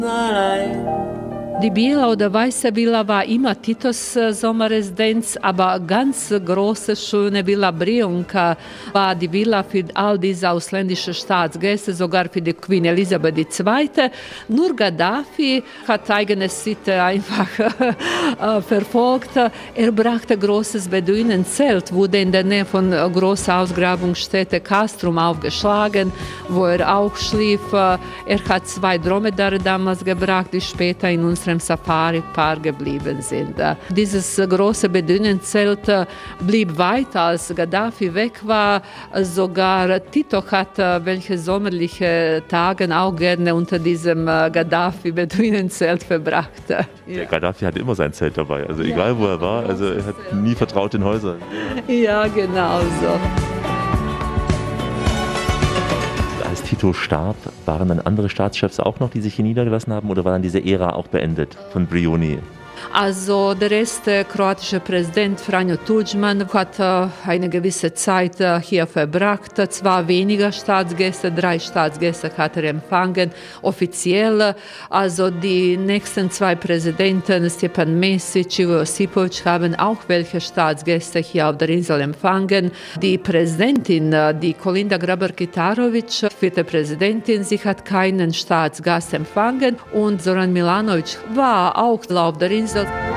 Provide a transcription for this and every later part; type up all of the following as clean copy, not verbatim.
Die Biela oder Weiße Villa war immer Titos Sommerresidenz, aber ganz große, schöne Villa Brionka war die Villa für all diese ausländischen Staatsgäste, sogar für die Queen Elisabeth II. Nur Gaddafi hat eigene Sitte einfach verfolgt. Er brachte großes Beduinenzelt, wurde in der Nähe von großer Ausgrabungsstätte Castrum aufgeschlagen, wo er auch schlief. Er hat 2 Dromedare damals gebracht, die später in unserem Safari-Park geblieben sind. Dieses große Beduinenzelt blieb weiter, als Gaddafi weg war. Sogar Tito hat welche sommerliche Tage auch gerne unter diesem Gaddafi-Beduinenzelt verbracht. Der Gaddafi hatte immer sein Zelt dabei, also egal wo er war, also er hat nie vertraut in Häusern. Ja, genau so. Als Tito starb, waren dann andere Staatschefs auch noch, die sich hier niedergelassen haben, oder war dann diese Ära auch beendet von Brioni? Also der erste kroatische Präsident Franjo Tudjman hat eine gewisse Zeit hier verbracht. Zwar weniger Staatsgäste, 3 Staatsgäste hat er empfangen, offiziell. Also die nächsten 2 Präsidenten, Stjepan Mesić, Ivo Josipović, haben auch welche Staatsgäste hier auf der Insel empfangen. Die Präsidentin, die Kolinda Grabar-Kitarović, 4. Präsidentin, sie hat keinen Staatsgast empfangen. Und Zoran Milanović war auch auf der Insel.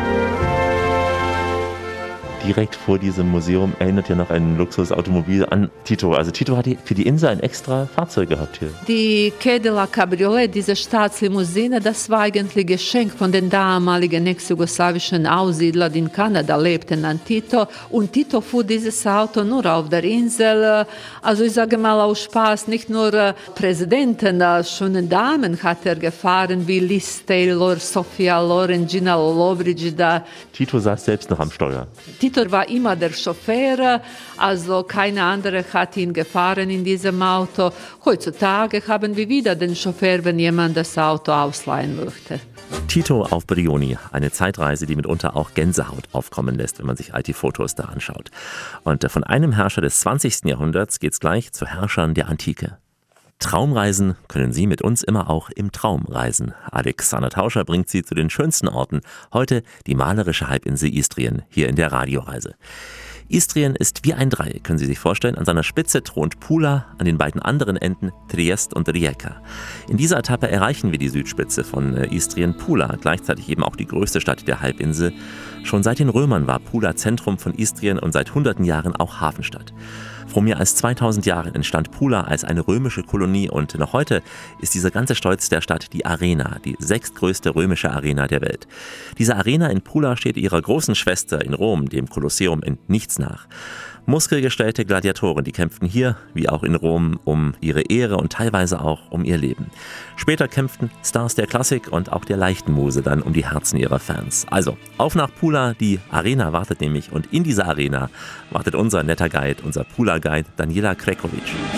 Direkt vor diesem Museum erinnert ja noch ein Luxusautomobil an Tito. Also Tito hat für die Insel ein extra Fahrzeug gehabt hier. Die Cadillac Cabriolet, diese Staatslimousine, das war eigentlich Geschenk von den damaligen ex-jugoslawischen Aussiedlern, die in Kanada lebten, an Tito. Und Tito fuhr dieses Auto nur auf der Insel. Also ich sage mal aus Spaß, nicht nur Präsidenten, schöne Damen hat er gefahren, wie Liz Taylor, Sophia Loren, Gina Lollobrigida. Tito saß selbst noch am Steuer. Tito war immer der Chauffeur, also keine andere hat ihn gefahren in diesem Auto. Heutzutage haben wir wieder den Chauffeur, wenn jemand das Auto ausleihen möchte. Tito auf Brioni, eine Zeitreise, die mitunter auch Gänsehaut aufkommen lässt, wenn man sich alte Fotos da anschaut. Und von einem Herrscher des 20. Jahrhunderts geht's gleich zu Herrschern der Antike. Traumreisen können Sie mit uns immer auch im Traum reisen. Alexander Tauscher bringt Sie zu den schönsten Orten. Heute die malerische Halbinsel Istrien, hier in der Radioreise. Istrien ist wie ein Dreieck, können Sie sich vorstellen. An seiner Spitze thront Pula, an den beiden anderen Enden Triest und Rijeka. In dieser Etappe erreichen wir die Südspitze von Istrien, Pula, gleichzeitig eben auch die größte Stadt der Halbinsel. Schon seit den Römern war Pula Zentrum von Istrien und seit hunderten Jahren auch Hafenstadt. Vor mehr als 2000 Jahren entstand Pula als eine römische Kolonie und noch heute ist dieser ganze Stolz der Stadt die Arena, die 6. größte römische Arena der Welt. Diese Arena in Pula steht ihrer großen Schwester in Rom, dem Kolosseum, in nichts nach. Muskelgestellte Gladiatoren, die kämpften hier, wie auch in Rom, um ihre Ehre und teilweise auch um ihr Leben. Später kämpften Stars der Klassik und auch der leichten Muse dann um die Herzen ihrer Fans. Also, auf nach Pula, die Arena wartet nämlich und in dieser Arena wartet unser netter Guide, unser Pula-Guide Daniela Krekovic.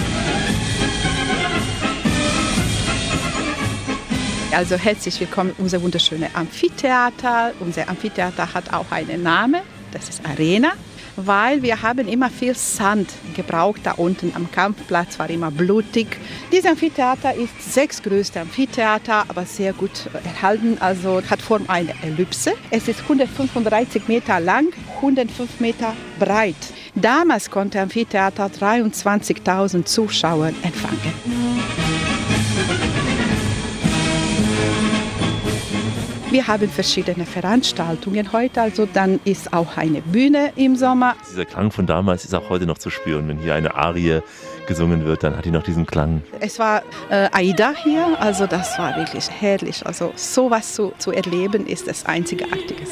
Also herzlich willkommen in unser wunderschönes Amphitheater. Unser Amphitheater hat auch einen Namen, das ist Arena. Weil wir haben immer viel Sand gebraucht. Da unten am Kampfplatz war immer blutig. Dieses Amphitheater ist das 6. größte Amphitheater, aber sehr gut erhalten. Also hat Form einer Ellipse. Es ist 135 Meter lang, 105 Meter breit. Damals konnte das Amphitheater 23.000 Zuschauer empfangen. Wir haben verschiedene Veranstaltungen heute, also dann ist auch eine Bühne im Sommer. Dieser Klang von damals ist auch heute noch zu spüren. Wenn hier eine Arie gesungen wird, dann hat die noch diesen Klang. Es war Aida hier, also das war wirklich herrlich. Also sowas zu erleben ist das Einzigartiges.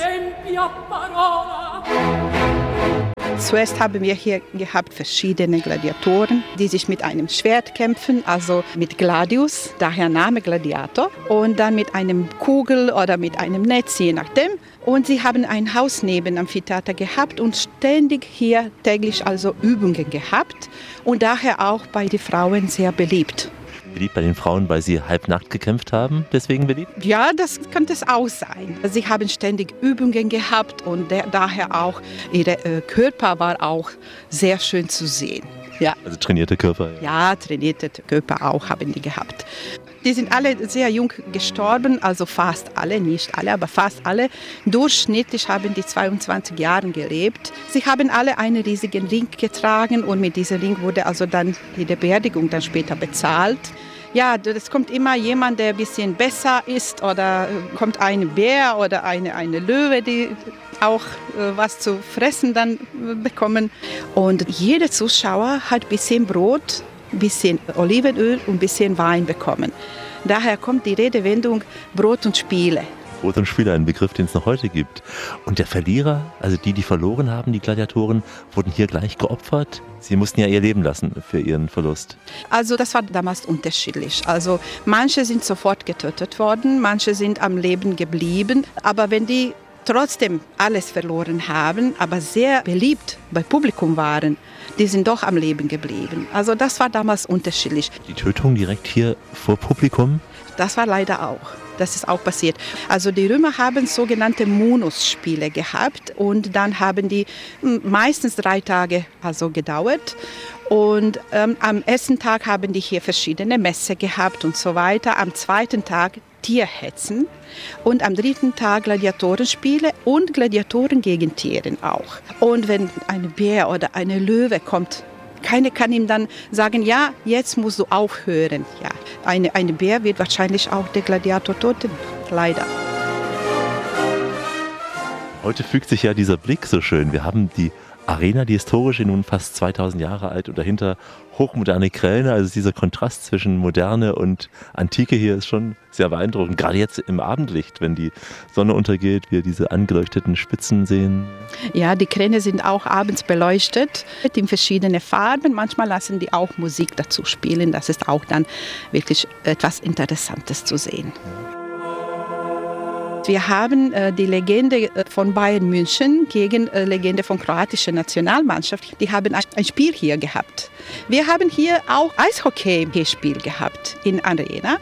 Zuerst haben wir hier gehabt verschiedene Gladiatoren, die sich mit einem Schwert kämpfen, also mit Gladius, daher Name Gladiator, und dann mit einem Kugel oder mit einem Netz, je nachdem. Und sie haben ein Haus neben dem Amphitheater gehabt und ständig hier täglich also Übungen gehabt und daher auch bei den Frauen sehr beliebt. Beliebt bei den Frauen, weil sie halbnackt gekämpft haben, deswegen beliebt? Ja, das könnte es auch sein. Sie haben ständig Übungen gehabt und daher auch, ihr Körper war auch sehr schön zu sehen. Ja. Also trainierte Körper? Ja, trainierte Körper auch haben die gehabt. Die sind alle sehr jung gestorben, also fast alle, nicht alle, aber fast alle. Durchschnittlich haben die 22 Jahre gelebt. Sie haben alle einen riesigen Ring getragen und mit diesem Ring wurde also dann die Beerdigung dann später bezahlt. Ja, es kommt immer jemand, der ein bisschen besser ist oder kommt ein Bär oder eine Löwe, die auch was zu fressen dann bekommen. Und jeder Zuschauer hat ein bisschen Brot, ein bisschen Olivenöl und ein bisschen Wein bekommen. Daher kommt die Redewendung Brot und Spiele. Brot und Spiele, ein Begriff, den es noch heute gibt. Und der Verlierer, also die verloren haben, die Gladiatoren, wurden hier gleich geopfert. Sie mussten ja ihr Leben lassen für ihren Verlust. Also das war damals unterschiedlich. Also manche sind sofort getötet worden, manche sind am Leben geblieben. Aber wenn die trotzdem alles verloren haben, aber sehr beliebt bei Publikum waren, die sind doch am Leben geblieben. Also das war damals unterschiedlich. Die Tötung direkt hier vor Publikum? Das war leider auch. Das ist auch passiert. Also die Römer haben sogenannte Munusspiele gehabt und dann haben die meistens 3 Tage also gedauert. Und am ersten Tag haben die hier verschiedene Messe gehabt und so weiter. Am zweiten Tag Tierhetzen und am dritten Tag Gladiatorenspiele und Gladiatoren gegen Tiere auch. Und wenn ein Bär oder eine Löwe kommt, keiner kann ihm dann sagen, ja, jetzt musst du aufhören. Ja, eine Bär wird wahrscheinlich auch der Gladiator töten, leider. Heute fügt sich ja dieser Blick so schön. Wir haben die Arena, die historische, nun fast 2000 Jahre alt und dahinter hochmoderne Kräne. Also dieser Kontrast zwischen Moderne und Antike hier ist schon sehr beeindruckend. Gerade jetzt im Abendlicht, wenn die Sonne untergeht, wir diese angeleuchteten Spitzen sehen. Ja, die Kräne sind auch abends beleuchtet in verschiedene Farben. Manchmal lassen die auch Musik dazu spielen. Das ist auch dann wirklich etwas Interessantes zu sehen. Wir haben die Legende von Bayern München gegen Legende von kroatischer Nationalmannschaft. Die haben ein Spiel hier gehabt. Wir haben hier auch Eishockey-Spiel gehabt in Arena.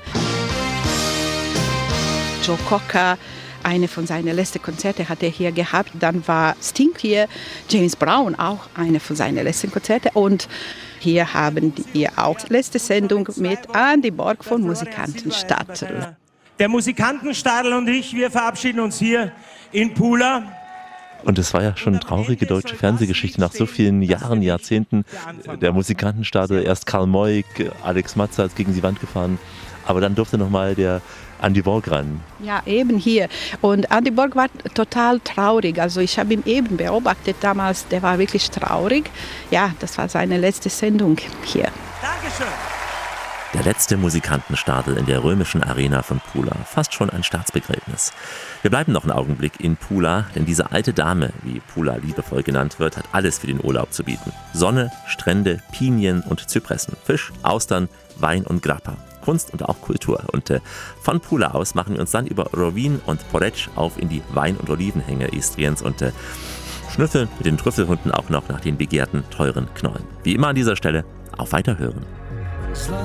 Joe Cocker, eine von seinen letzten Konzerten hat er hier gehabt. Dann war Sting hier, James Brown auch eine von seinen letzten Konzerten. Und hier haben wir auch letzte Sendung mit Andi Borg von Musikantenstadl. Der Musikantenstadl und ich, wir verabschieden uns hier in Pula. Und es war ja schon eine traurige deutsche Fernsehgeschichte nach so vielen Jahren, Jahrzehnten. Der Musikantenstadl, erst Karl Moik, Alex Matzer ist gegen die Wand gefahren. Aber dann durfte nochmal der Andi Borg ran. Ja, eben hier. Und Andi Borg war total traurig. Also ich habe ihn eben beobachtet damals. Der war wirklich traurig. Ja, das war seine letzte Sendung hier. Dankeschön. Der letzte Musikantenstadl in der römischen Arena von Pula. Fast schon ein Staatsbegräbnis. Wir bleiben noch einen Augenblick in Pula, denn diese alte Dame, wie Pula liebevoll genannt wird, hat alles für den Urlaub zu bieten. Sonne, Strände, Pinien und Zypressen, Fisch, Austern, Wein und Grappa. Kunst und auch Kultur. Und von Pula aus machen wir uns dann über Rovinj und Poreč auf in die Wein- und Olivenhänge Istriens und schnüffeln mit den Trüffelhunden auch noch nach den begehrten, teuren Knollen. Wie immer an dieser Stelle, auf Weiterhören.